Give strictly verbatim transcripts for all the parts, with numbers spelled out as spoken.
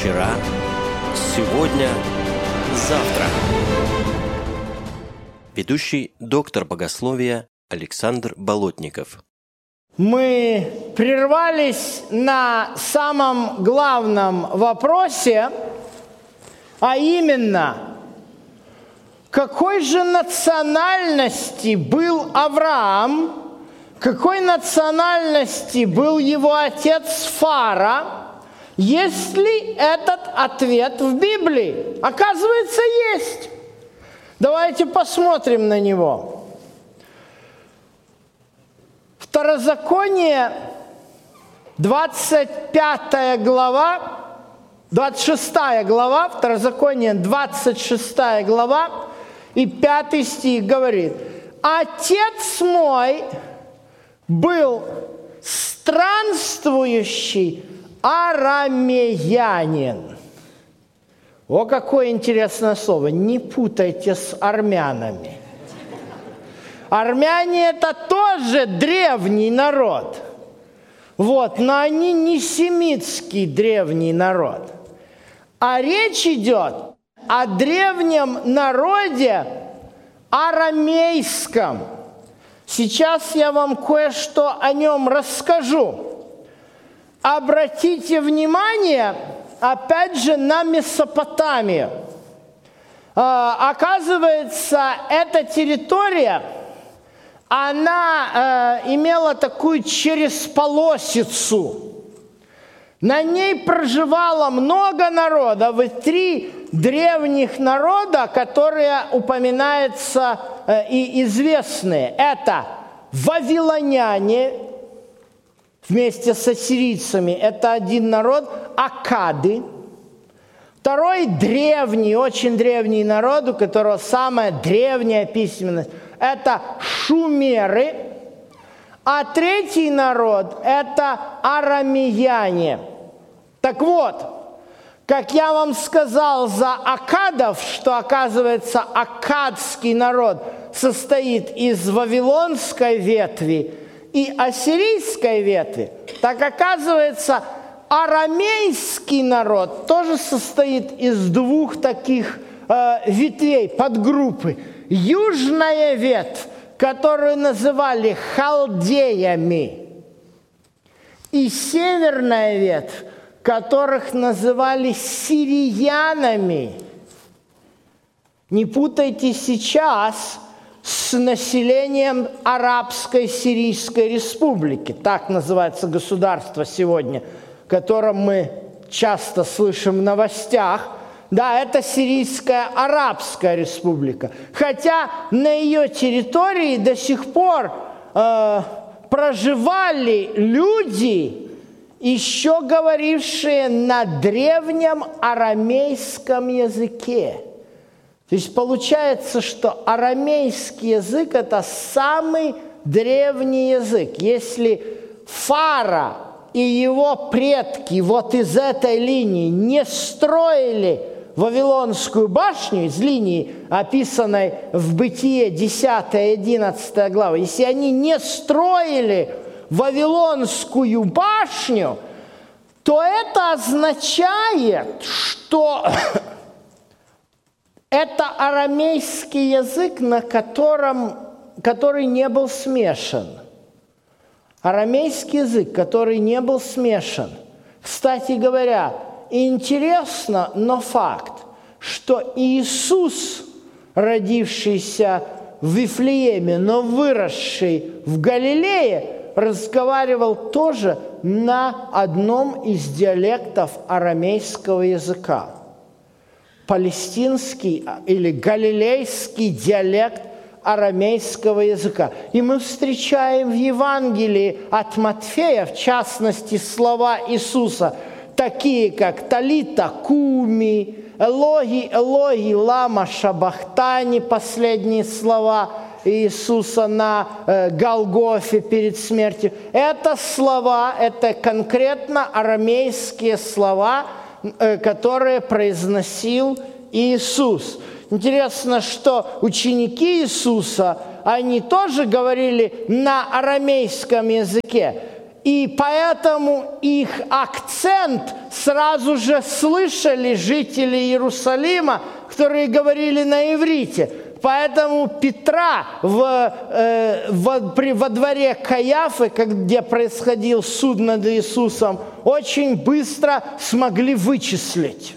вчера, сегодня, завтра. Ведущий доктор богословия Александр Болотников. Мы прервались на самом главном вопросе, а именно, какой же национальности был Авраам, какой национальности был его отец Фара? Есть ли этот ответ в Библии? Оказывается, есть. Давайте посмотрим на него. Второзаконие, двадцать пятая глава, двадцать шестая глава, Второзаконие, двадцать шестая глава, и пятый стих говорит: «Отец мой был странствующий арамеянин». О, какое интересное слово. Не путайте с армянами. Армяне – это тоже древний народ. Вот, но они не семитский древний народ. А речь идет о древнем народе арамейском. Сейчас я вам кое-что о нем расскажу. Обратите внимание, опять же, на Месопотамию. А, оказывается, эта территория, она э, имела такую чересполосицу. На ней проживало много народов, и три древних народа, которые упоминаются э, и известные. Это вавилоняне вместе с ассирийцами, это один народ, аккады. Второй древний, очень древний народ, у которого самая древняя письменность, это шумеры. А третий народ – это арамеяне. Так вот, как я вам сказал за аккадов, что, оказывается, аккадский народ состоит из вавилонской ветви и ассирийской ветви, так, оказывается, арамейский народ тоже состоит из двух таких э, ветвей, подгруппы. Южная ветвь, которую называли халдеями, и северная ветвь, которых называли сириянами. Не путайте сейчас с населением Арабской Сирийской Республики. Так называется государство сегодня, о котором мы часто слышим в новостях. Да, это Сирийская Арабская Республика. Хотя на ее территории до сих пор э, проживали люди, еще говорившие на древнем арамейском языке. То есть получается, что арамейский язык – это самый древний язык. Если Фара и его предки вот из этой линии не строили Вавилонскую башню, из линии, описанной в Бытие десятая и одиннадцатая глава, если они не строили Вавилонскую башню, то это означает, что это арамейский язык, на котором, который не был смешан. Арамейский язык, который не был смешан. Кстати говоря, интересно, но факт, что Иисус, родившийся в Вифлееме, но выросший в Галилее, разговаривал тоже на одном из диалектов арамейского языка. Палестинский или галилейский диалект арамейского языка. И мы встречаем в Евангелии от Матфея, в частности, слова Иисуса, такие как «Талита куми», «Элоги, Элоги, лама шабахтани», последние слова Иисуса на э, Голгофе перед смертью. Это слова, это конкретно арамейские слова, э, которые произносил Иисус. Интересно, что ученики Иисуса, они тоже говорили на арамейском языке. И поэтому их акцент сразу же слышали жители Иерусалима, которые говорили на иврите. Поэтому Петра в, э, во, при, во дворе Каиафы, где происходил суд над Иисусом, очень быстро смогли вычислить.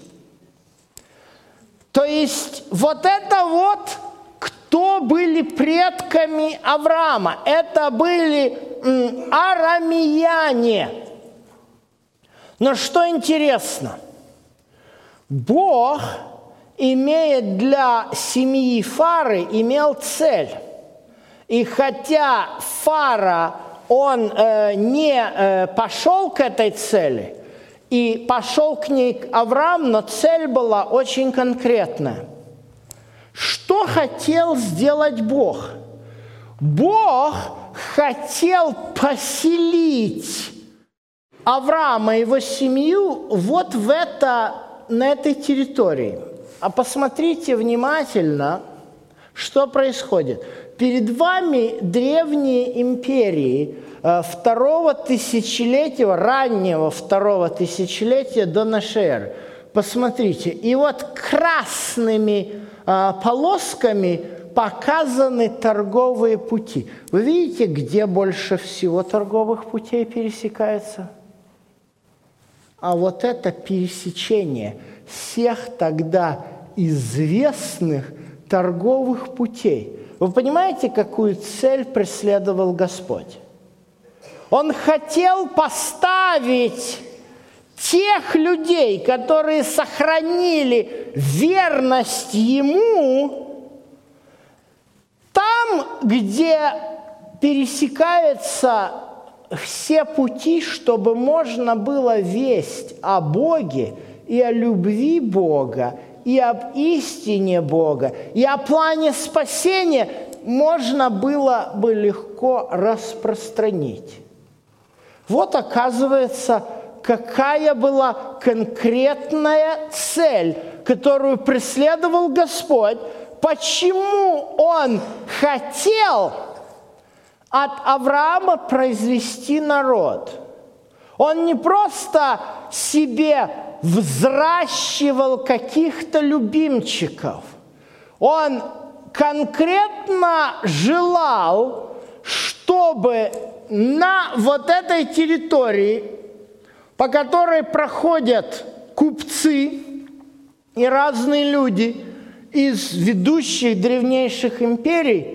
То есть вот это вот, кто были предками Авраама? Это были м, арамеяне. Но что интересно, Бог имеет для семьи Фары, имел цель. И хотя Фара, он э, не э, пошел к этой цели, и пошел к ней Авраам, но цель была очень конкретная. Что хотел сделать Бог? Бог хотел поселить Авраама и его семью вот в это, на этой территории. А посмотрите внимательно, что происходит. Перед вами древние империи второго тысячелетия, раннего второго тысячелетия до нашей эры. Посмотрите, и вот красными а, полосками показаны торговые пути. Вы видите, где больше всего торговых путей пересекается? А вот это пересечение всех тогда известных торговых путей. Вы понимаете, какую цель преследовал Господь? Он хотел поставить тех людей, которые сохранили верность Ему, там, где пересекаются все пути, чтобы можно было весть о Боге и о любви Бога, и об истине Бога, и о плане спасения можно было бы легко распространить. Вот, оказывается, какая была конкретная цель, которую преследовал Господь, почему Он хотел от Авраама произвести народ. Он не просто себе взращивал каких-то любимчиков. Он конкретно желал, чтобы на вот этой территории, по которой проходят купцы и разные люди из ведущих древнейших империй,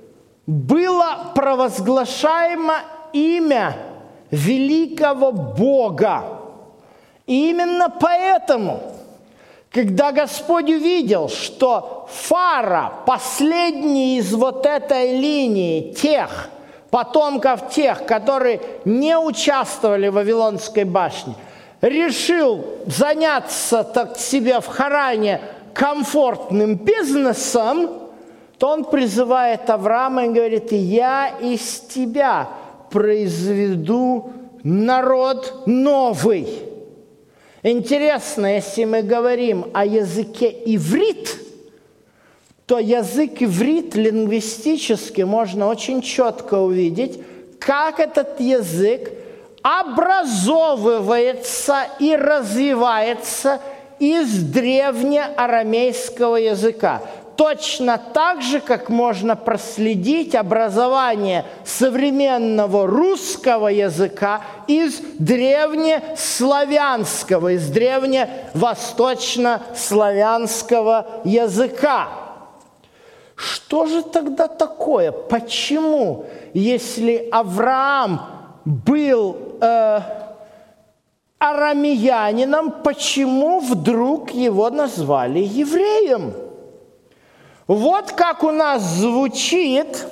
было провозглашаемо имя великого Бога. И именно поэтому, когда Господь увидел, что Фара, последний из вот этой линии тех, потомков тех, которые не участвовали в Вавилонской башне, решил заняться так себе в Харане комфортным бизнесом, то он призывает Авраама и говорит: «Я из тебя произведу народ новый». Интересно, если мы говорим о языке иврит, то язык иврит лингвистически можно очень четко увидеть, как этот язык образовывается и развивается из древнеарамейского языка. Точно так же, как можно проследить образование современного русского языка из древнеславянского, из древневосточнославянского языка. Что же тогда такое? Почему, если Авраам был э, арамеянином, почему вдруг его назвали евреем? Вот как у нас звучит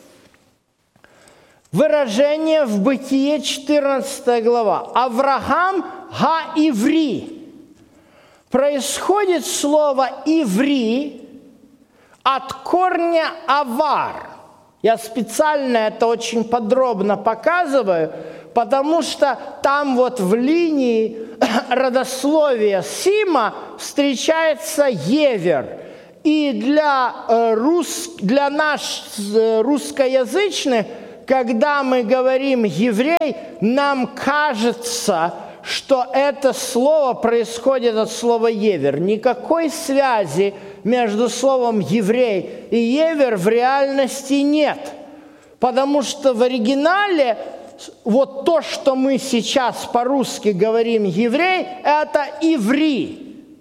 выражение в Бытие четырнадцатая глава. Авраам га-иври. Происходит слово «иври» от корня «авар». Я специально это очень подробно показываю, потому что там вот в линии родословия Сима встречается «евер». И для, э, рус, для нас, э, русскоязычных, когда мы говорим «еврей», нам кажется, что это слово происходит от слова «евер». Никакой связи между словом «еврей» и «евер» в реальности нет. Потому что в оригинале вот то, что мы сейчас по-русски говорим «еврей», это «иври».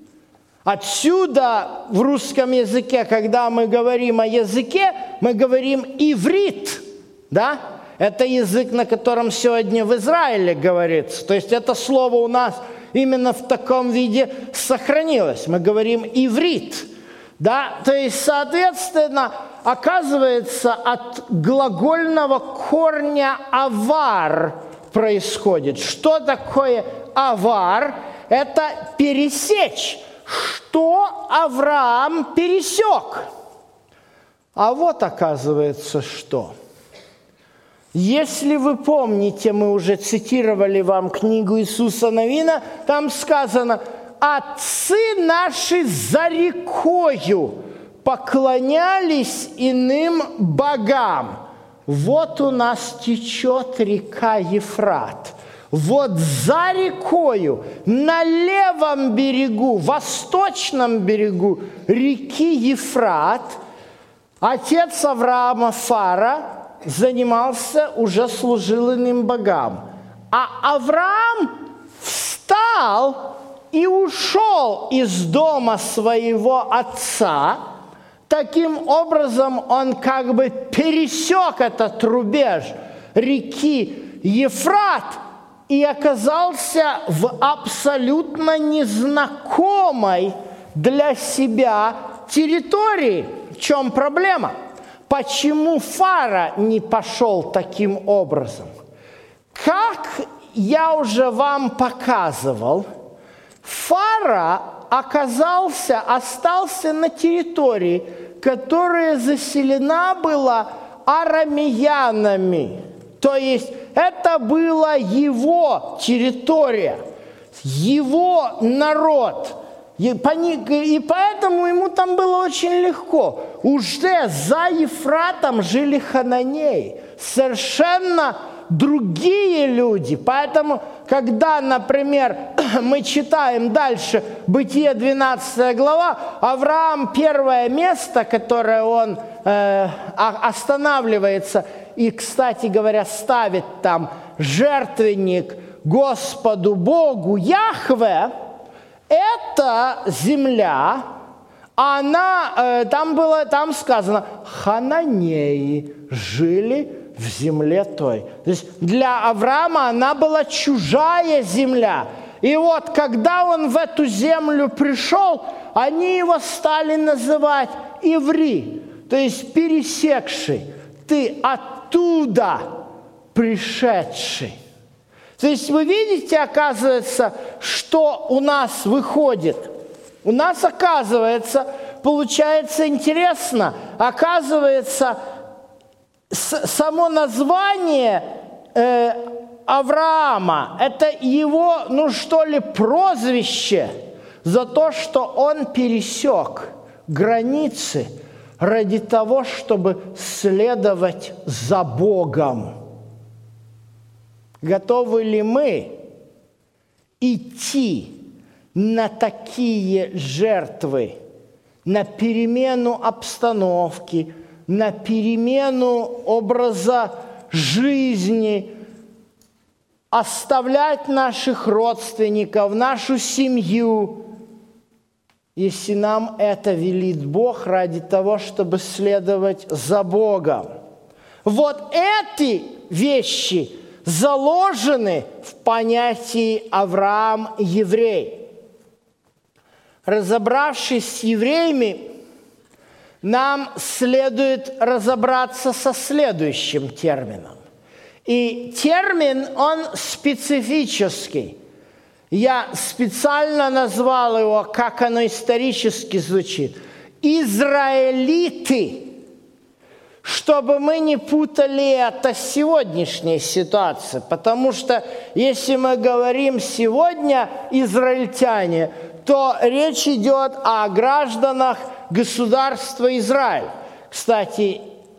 Отсюда в русском языке, когда мы говорим о языке, мы говорим «иврит», да? Это язык, на котором сегодня в Израиле говорится. То есть это слово у нас именно в таком виде сохранилось. Мы говорим «иврит», да? То есть, соответственно, оказывается, от глагольного корня «авар» происходит. Что такое «авар»? Это «пересечь». Что Авраам пересек? А вот оказывается, что. Если вы помните, мы уже цитировали вам книгу Иисуса Навина, там сказано: «Отцы наши за рекою поклонялись иным богам». Вот у нас течет река Ефрат. Вот за рекою, на левом берегу, восточном берегу реки Ефрат, отец Авраама Фара занимался, уже служил иным богам. А Авраам встал и ушел из дома своего отца. Таким образом, он как бы пересек этот рубеж реки Ефрат и оказался в абсолютно незнакомой для себя территории. В чем проблема? Почему Фара не пошел таким образом? Как я уже вам показывал, Фара оказался, остался на территории, которая заселена была арамеянами. То есть это была его территория, его народ. И поэтому ему там было очень легко. Уже за Ефратом жили хананеи, совершенно другие люди. Поэтому, когда, например, мы читаем дальше Бытие двенадцатая глава, Авраам первое место, которое он э, останавливается, и, кстати говоря, ставит там жертвенник Господу Богу Яхве, эта земля, она, э, там было, там сказано, хананеи жили в земле той. То есть для Авраама она была чужая земля. И вот, когда он в эту землю пришел, они его стали называть иври, то есть пересекший. Ты оттуда пришедший. То есть вы видите, оказывается, что у нас выходит. У нас, оказывается, получается интересно, оказывается, само название э, Авраама, это его, ну что ли, прозвище за то, что он пересек границы ради того, чтобы следовать за Богом. Готовы ли мы идти на такие жертвы, на перемену обстановки, на перемену образа жизни, оставлять наших родственников, нашу семью, если нам это велит Бог ради того, чтобы следовать за Богом? Вот эти вещи заложены в понятии Авраам-еврей. Разобравшись с евреями, нам следует разобраться со следующим термином. И термин, он специфический. Я специально назвал его, как оно исторически звучит, израилиты, чтобы мы не путали это с сегодняшней ситуацией. Потому что если мы говорим сегодня израильтяне, то речь идет о гражданах государства Израиль. Кстати,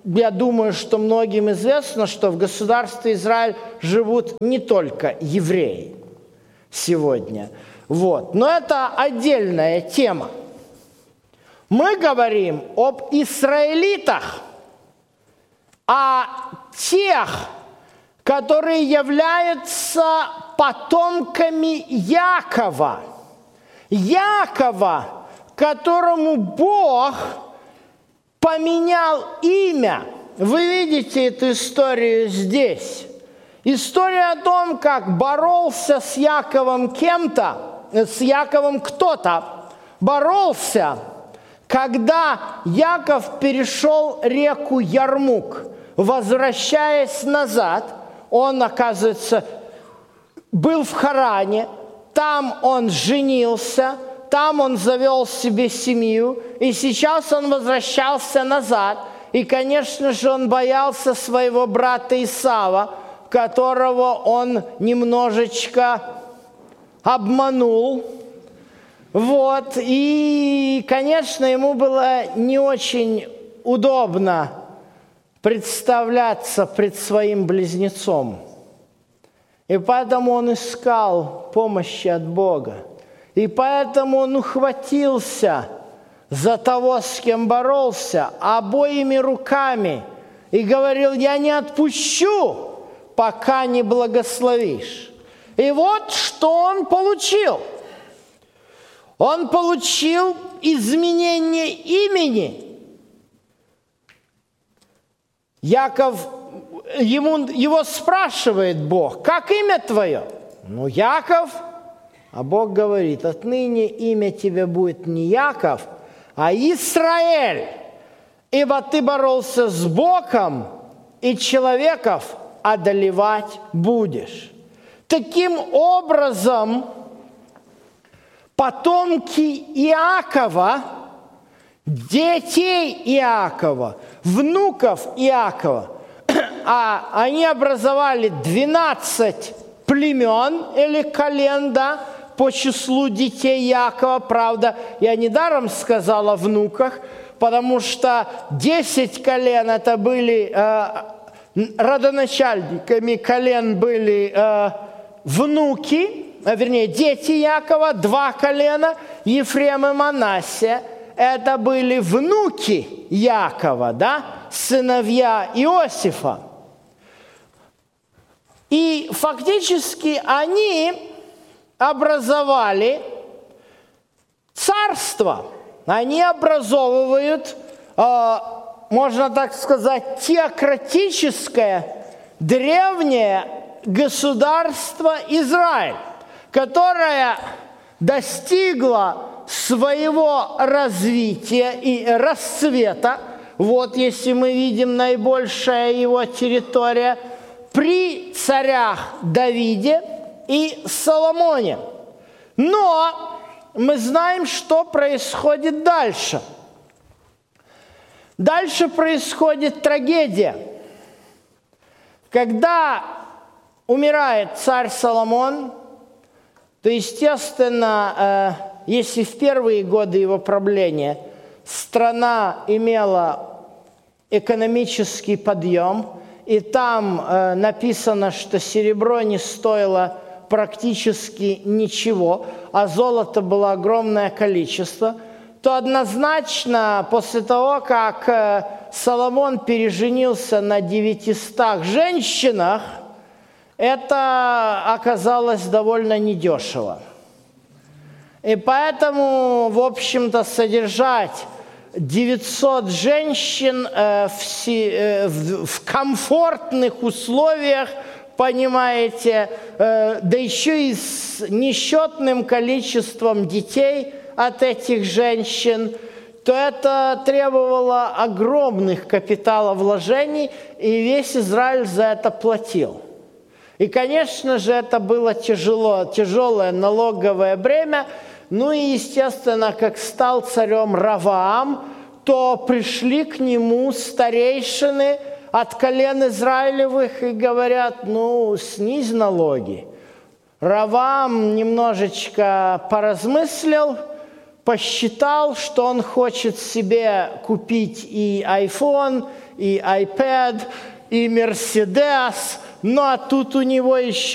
я думаю, что многим известно, что в государстве Израиль живут не только евреи сегодня. Вот. Но это отдельная тема. Мы говорим об израилитах, о тех, которые являются потомками Якова. Якова, которому Бог поменял имя. Вы видите эту историю здесь. История о том, как боролся с Яковом кем-то, с Яковом кто-то, боролся, когда Яков перешел реку Ярмук, возвращаясь назад, он, оказывается, был в Харане, там он женился, там он завел себе семью, и сейчас он возвращался назад. И, конечно же, он боялся своего брата Исава, которого он немножечко обманул. Вот. И, конечно, ему было не очень удобно представляться пред своим близнецом. И поэтому он искал помощи от Бога. И поэтому он ухватился за того, с кем боролся, обоими руками. И говорил: я не отпущу, пока не благословишь. И вот что он получил. Он получил изменение имени. Яков, ему, его спрашивает Бог: как имя твое? Ну, Яков. А Бог говорит: отныне имя тебе будет не Яков, а Израиль, ибо ты боролся с Богом, и человеков одолевать будешь. Таким образом, потомки Иакова, детей Иакова, внуков Иакова, а они образовали двенадцать племен или колен, да, по числу детей Иакова. Правда, я недаром сказал о внуках, потому что десять колен это были э, родоначальниками колен были э, внуки, а, вернее, дети Иакова, два колена, Ефрем и Манассия. Это были внуки Иакова, да, сыновья Иосифа. И фактически они образовали царство. Они образовывают, э, можно так сказать, теократическое древнее государство Израиль, которое достигло своего развития и расцвета. Вот если мы видим наибольшая его территория при царях Давиде и Соломоне. Но мы знаем, что происходит дальше. Дальше происходит трагедия. Когда умирает царь Соломон, то, естественно, если в первые годы его правления страна имела экономический подъем, и там написано, что серебро не стоило практически ничего, а золота было огромное количество, то однозначно после того, как Соломон переженился на девятистах женщинах, это оказалось довольно недешево. И поэтому, в общем-то, содержать девятьсот женщин э, в, э, в, в комфортных условиях, понимаете, э, да еще и с несчетным количеством детей от этих женщин, то это требовало огромных капиталовложений, и весь Израиль за это платил. И, конечно же, это было тяжело, тяжелое налоговое бремя. Ну и, естественно, как стал царем Раваам, то пришли к нему старейшины от колен Израилевых и говорят: ну, снизь налоги. Раваам немножечко поразмыслил, посчитал, что он хочет себе купить и айфон, и айпэд, и Мерседес, ну а тут у него еще